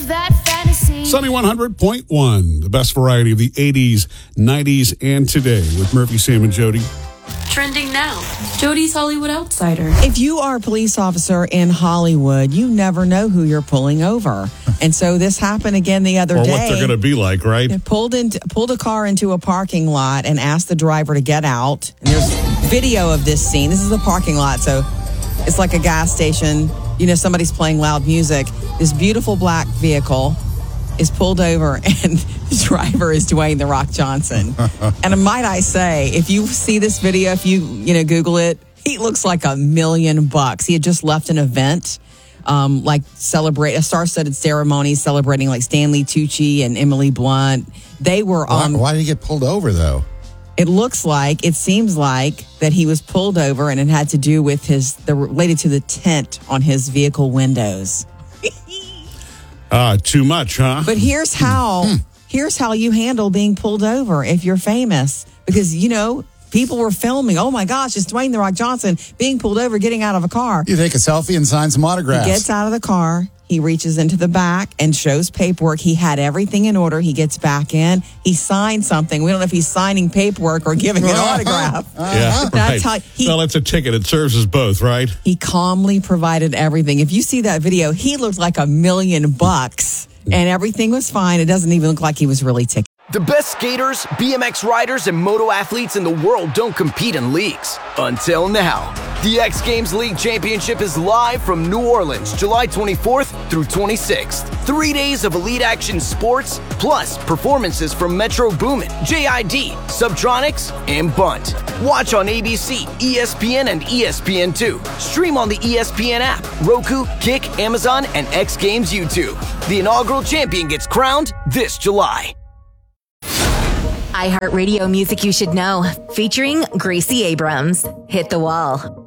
live that fantasy. Sunny 100.1, the best variety of the 80s, 90s, and today with Murphy, Sam, and Jody. Trending now, Jody's Hollywood Outsider. If you are a police officer in Hollywood, you never know who you're pulling over. And so this happened again the other day. Or what they're going to be like, right? It pulled a car into a parking lot and asked the driver to get out. And there's video of this scene. This is a parking lot, so it's like a gas station. You know, somebody's playing loud music. This beautiful black vehicle is pulled over, and the driver is Dwayne "The Rock" Johnson. And might I say, if you see this video, if you Google it, he looks like $1 million. He had just left an event, celebrate a star-studded ceremony celebrating like Stanley Tucci and Emily Blunt. They were on. Why did he get pulled over though? It seems like that he was pulled over, and it had to do with related to the tint on his vehicle windows. Too much, huh? But here's how you handle being pulled over if you're famous. Because, people were filming. Oh, my gosh, it's Dwayne "The Rock" Johnson being pulled over, getting out of a car. You take a selfie and sign some autographs. He gets out of the car. He reaches into the back and shows paperwork. He had everything in order. He gets back in. He signed something. We don't know if he's signing paperwork or giving an autograph. Yeah, That's right. how Well, it's a ticket. It serves as both, right? He calmly provided everything. If you see that video, he looked like $1 million, and everything was fine. It doesn't even look like he was really tickled. The best skaters, BMX riders, and moto athletes in the world don't compete in leagues. Until now. The X Games League Championship is live from New Orleans, July 24th through 26th. 3 days of elite action sports, plus performances from Metro Boomin, JID, Subtronics, and Bunt. Watch on ABC, ESPN, and ESPN2. Stream on the ESPN app, Roku, Kick, Amazon, and X Games YouTube. The inaugural champion gets crowned this July. iHeartRadio Music You Should Know, featuring Gracie Abrams. Hit the Wall.